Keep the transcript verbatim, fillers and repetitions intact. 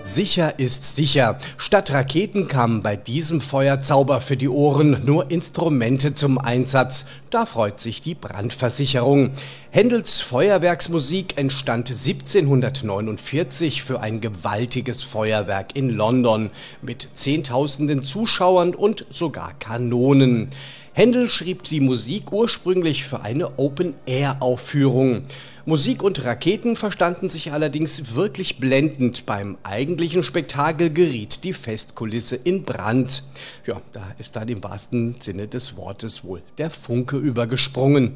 Sicher ist sicher. Statt Raketen kamen bei diesem Feuerzauber für die Ohren nur Instrumente zum Einsatz. Da freut sich die Brandversicherung. Händels Feuerwerksmusik entstand siebzehnhundertneunundvierzig für ein gewaltiges Feuerwerk in London mit Zehntausenden Zuschauern und sogar Kanonen. Händel schrieb die Musik ursprünglich für eine Open-Air-Aufführung. Musik und Raketen verstanden sich allerdings wirklich blendend. Beim eigentlichen Spektakel geriet die Festkulisse in Brand. Ja, da ist dann im wahrsten Sinne des Wortes wohl der Funke übergesprungen.